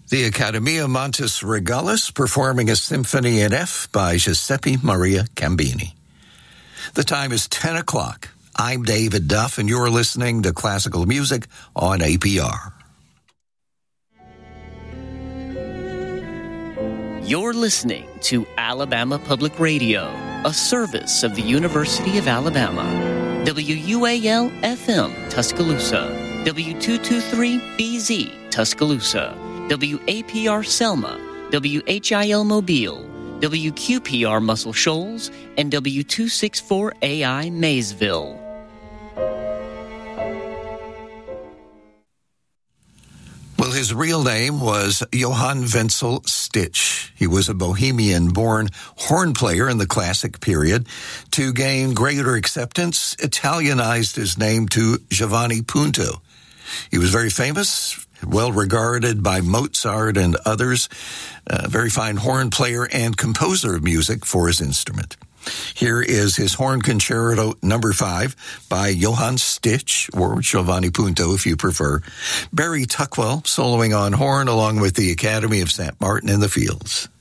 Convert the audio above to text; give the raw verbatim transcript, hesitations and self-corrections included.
The Accademia Montes Regalis performing a symphony in F by Giuseppe Maria Cambini. The time is ten o'clock. I'm David Duff, and you're listening to Classical Music on A P R. You're listening to Alabama Public Radio, a service of the University of Alabama. W U A L F M Tuscaloosa, W two twenty-three B Z Tuscaloosa, W A P R Selma, W H I L Mobile, W Q P R Muscle Shoals, and W two sixty-four A I Maysville. Well, his real name was Johann Wenzel Stich. He was a Bohemian-born horn player in the classic period. To gain greater acceptance, Italianized his name to Giovanni Punto. He was very famous, well regarded by Mozart and others, a very fine horn player and composer of music for his instrument. Here is his Horn Concerto number five by Johann Stich, or Giovanni Punto if you prefer. Barry Tuckwell soloing on horn along with the Academy of Saint Martin in the Fields.